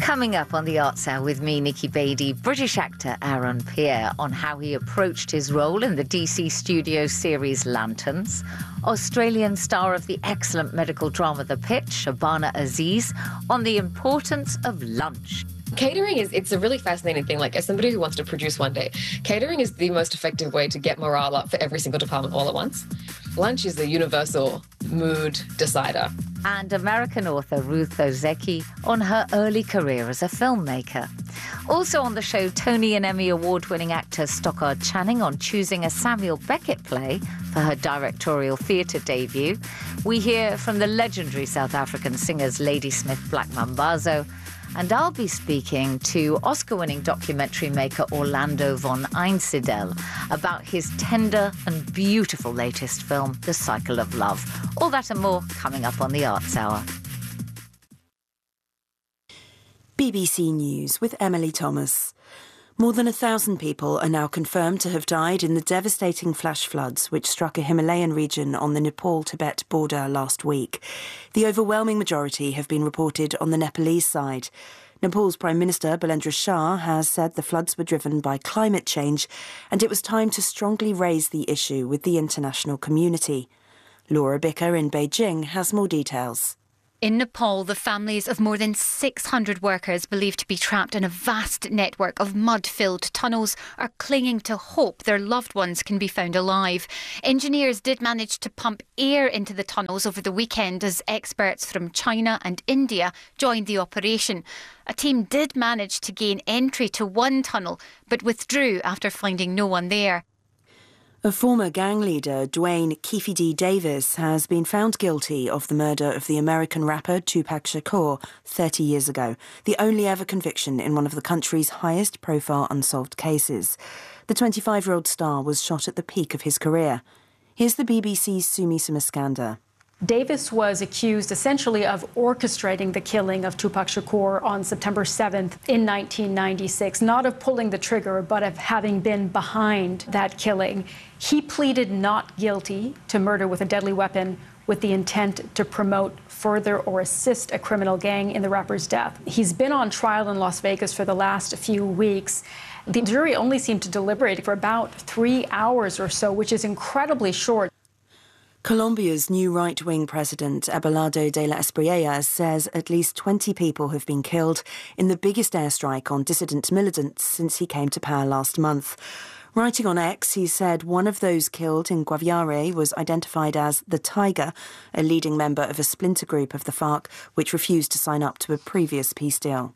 Coming up on the Arts Hour with me, Nikki Beattie, British actor Aaron Pierre on how he approached his role in the DC Studios series Lanterns, Australian star of the excellent medical drama The Pitch, Shabana Aziz, on the importance of lunch. Catering it's a really fascinating thing. Like, as somebody who wants to produce one day, catering is the most effective way to get morale up for every single department all at once. Lunch is the universal mood decider. And American author Ruth Ozeki on her early career as a filmmaker. Also on the show, Tony and Emmy award-winning actor Stockard Channing on choosing a Samuel Beckett play for her directorial theatre debut. We hear from the legendary South African singers Ladysmith Black Mambazo. And I'll be speaking to Oscar-winning documentary maker Orlando von Einsiedel about his tender and beautiful latest film, The Cycle of Love. All that and more coming up on the Arts Hour. BBC News with Emily Thomas. More than 1,000 people are now confirmed to have died in the devastating flash floods which struck a Himalayan region on the Nepal-Tibet border last week. The overwhelming majority have been reported on the Nepalese side. Nepal's Prime Minister Balendra Shah has said the floods were driven by climate change and it was time to strongly raise the issue with the international community. Laura Bicker in Beijing has more details. In Nepal, the families of more than 600 workers believed to be trapped in a vast network of mud-filled tunnels are clinging to hope their loved ones can be found alive. Engineers did manage to pump air into the tunnels over the weekend as experts from China and India joined the operation. A team did manage to gain entry to one tunnel, but withdrew after finding no one there. A former gang leader, Dwayne Keefe D. Davis, has been found guilty of the murder of the American rapper Tupac Shakur 30 years ago, the only ever conviction in one of the country's highest-profile unsolved cases. The 25-year-old star was shot at the peak of his career. Here's the BBC's Sumi Sumaskanda. Davis was accused essentially of orchestrating the killing of Tupac Shakur on September 7th in 1996, not of pulling the trigger, but of having been behind that killing. He pleaded not guilty to murder with a deadly weapon with the intent to promote, further, or assist a criminal gang in the rapper's death. He's been on trial in Las Vegas for the last few weeks. The jury only seemed to deliberate for about 3 hours or so, which is incredibly short. Colombia's new right-wing president, Abelardo de la Espriella, says at least 20 people have been killed in the biggest airstrike on dissident militants since he came to power last month. Writing on X, he said one of those killed in Guaviare was identified as the Tiger, a leading member of a splinter group of the FARC, which refused to sign up to a previous peace deal.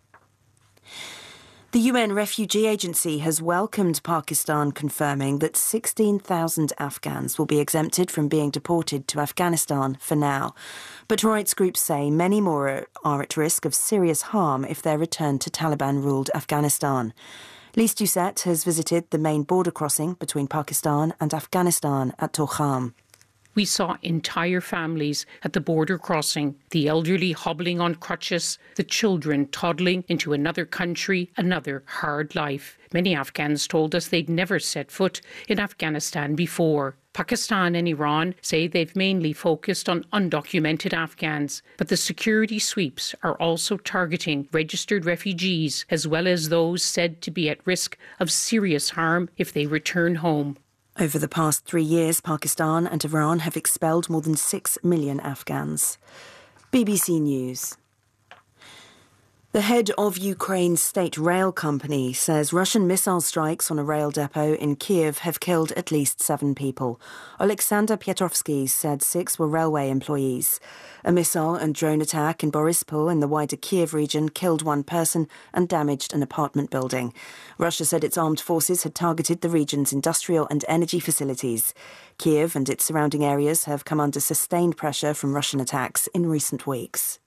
The UN Refugee Agency has welcomed Pakistan confirming that 16,000 Afghans will be exempted from being deported to Afghanistan for now. But rights groups say many more are at risk of serious harm if they're returned to Taliban-ruled Afghanistan. Lise Doucette has visited the main border crossing between Pakistan and Afghanistan at Tokham. We saw entire families at the border crossing, the elderly hobbling on crutches, the children toddling into another country, another hard life. Many Afghans told us they'd never set foot in Afghanistan before. Pakistan and Iran say they've mainly focused on undocumented Afghans, but the security sweeps are also targeting registered refugees as well as those said to be at risk of serious harm if they return home. Over the past 3 years, Pakistan and Iran have expelled more than 6 million Afghans. BBC News. The head of Ukraine's state rail company says Russian missile strikes on a rail depot in Kiev have killed at least 7 people. Alexander Piotrovsky said 6 were railway employees. A missile and drone attack in Borispol in the wider Kiev region killed 1 person and damaged an apartment building. Russia said its armed forces had targeted the region's industrial and energy facilities. Kiev and its surrounding areas have come under sustained pressure from Russian attacks in recent weeks.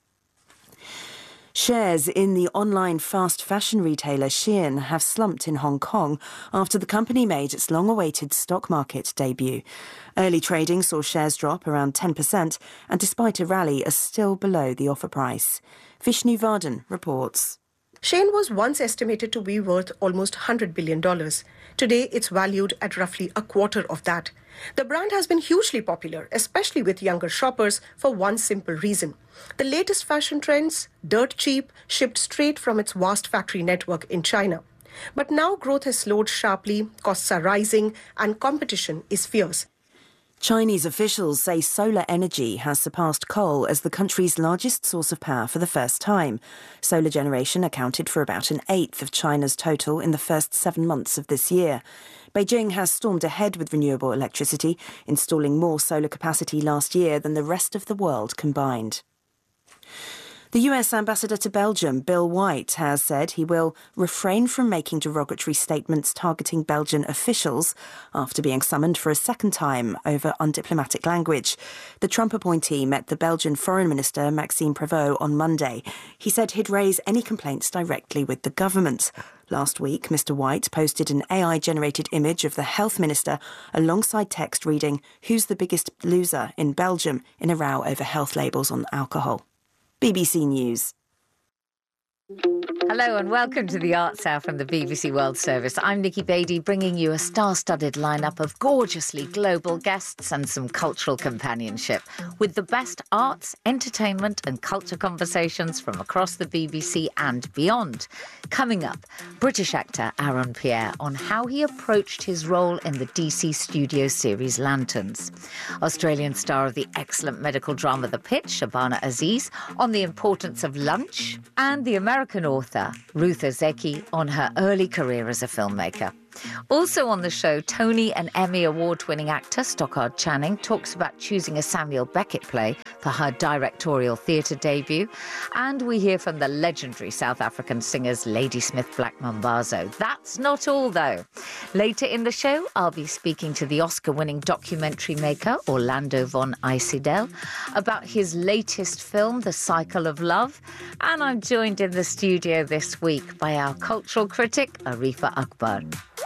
Shares in the online fast fashion retailer Shein have slumped in Hong Kong after the company made its long-awaited stock market debut. Early trading saw shares drop around 10% and despite a rally are still below the offer price. Vishnu Vardhan reports. Shein was once estimated to be worth almost $100 billion. Today, it's valued at roughly a quarter of that. The brand has been hugely popular, especially with younger shoppers, for one simple reason. The latest fashion trends, dirt cheap, shipped straight from its vast factory network in China. But now growth has slowed sharply, costs are rising, and competition is fierce. Chinese officials say solar energy has surpassed coal as the country's largest source of power for the first time. Solar generation accounted for about an eighth of China's total in the first 7 months of this year. Beijing has stormed ahead with renewable electricity, installing more solar capacity last year than the rest of the world combined. The US ambassador to Belgium, Bill White, has said he will refrain from making derogatory statements targeting Belgian officials after being summoned for a second time over undiplomatic language. The Trump appointee met the Belgian Foreign Minister, Maxime Prévost, on Monday. He said he'd raise any complaints directly with the government. Last week, Mr. White posted an AI-generated image of the health minister alongside text reading, "Who's the biggest loser in Belgium?" in a row over health labels on alcohol. BBC News. Hello and welcome to the Arts Hour from the BBC World Service. I'm Nikki Beattie, bringing you a star-studded lineup of gorgeously global guests and some cultural companionship with the best arts, entertainment and culture conversations from across the BBC and beyond. Coming up, British actor Aaron Pierre on how he approached his role in the DC studio series Lanterns. Australian star of the excellent medical drama The Pitch, Shabana Aziz, on the importance of lunch, and the American author Ruth Ozeki on her early career as a filmmaker. Also on the show, Tony and Emmy Award-winning actor Stockard Channing talks about choosing a Samuel Beckett play for her directorial theatre debut. And we hear from the legendary South African singers Ladysmith Black Mambazo. That's not all, though. Later in the show, I'll be speaking to the Oscar-winning documentary maker Orlando von Eisidel about his latest film, The Cycle of Love. And I'm joined in the studio this week by our cultural critic, Arifa Akbar.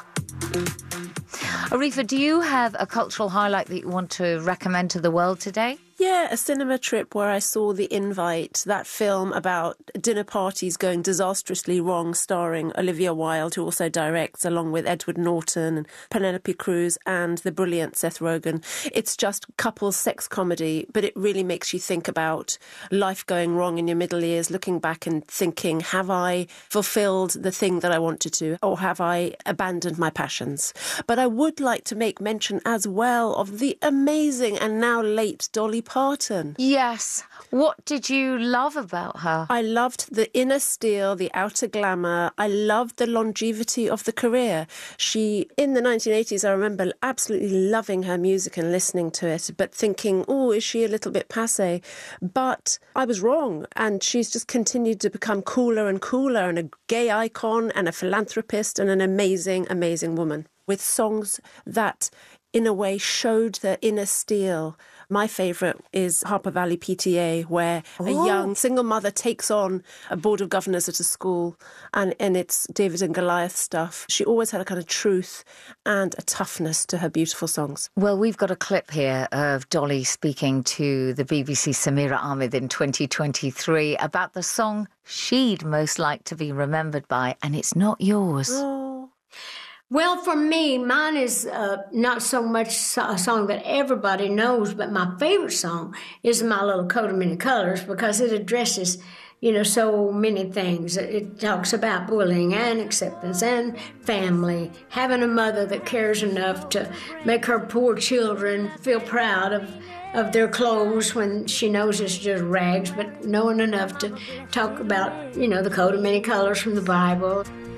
Arifa, do you have a cultural highlight that you want to recommend to the world today? Yeah, a cinema trip where I saw The Invite, that film about dinner parties going disastrously wrong, starring Olivia Wilde, who also directs, along with Edward Norton and Penelope Cruz and the brilliant Seth Rogen. It's just couples sex comedy, but it really makes you think about life going wrong in your middle years, looking back and thinking, have I fulfilled the thing that I wanted to, or have I abandoned my passions? But I would like to make mention as well of the amazing and now late Dolly Parton. Yes. What did you love about her? I loved the inner steel, the outer glamour. I loved the longevity of the career. She, in the 1980s, I remember absolutely loving her music and listening to it, but thinking, oh, is she a little bit passé? But I was wrong, and she's just continued to become cooler and cooler, and a gay icon and a philanthropist and an amazing, amazing woman with songs that, in a way, showed the inner steel. My favourite is Harper Valley PTA, where a young single mother takes on a board of governors at a school, and it's David and Goliath stuff. She always had a kind of truth and a toughness to her beautiful songs. Well, we've got a clip here of Dolly speaking to the BBC Samira Ahmed in 2023 about the song she'd most like to be remembered by, and it's not yours. Oh. Well, for me, mine is not so much a song that everybody knows, but my favorite song is My Little Coat of Many Colors, because it addresses, so many things. It talks about bullying and acceptance and family, having a mother that cares enough to make her poor children feel proud of their clothes when she knows it's just rags, but knowing enough to talk about, the coat of many colors from the Bible.